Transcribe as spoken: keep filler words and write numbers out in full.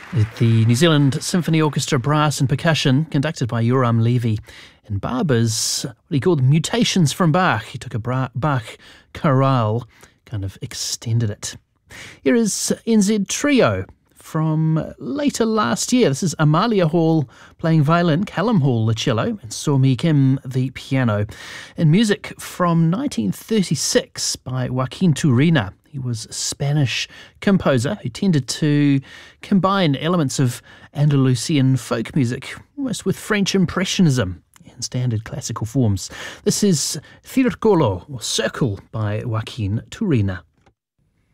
The New Zealand Symphony Orchestra Brass and Percussion, conducted by Yoram Levy. And Barber's, what he called mutations from Bach. He took a Bra- Bach chorale, kind of extended it. Here is N Z Trio from later last year. This is Amalia Hall playing violin, Callum Hall the cello, and Somi Kim the piano. And music from nineteen thirty-six by Joaquin Turina. He was a Spanish composer who tended to combine elements of Andalusian folk music, almost with French Impressionism in standard classical forms. This is Círculo, or Circle, by Joaquin Turina.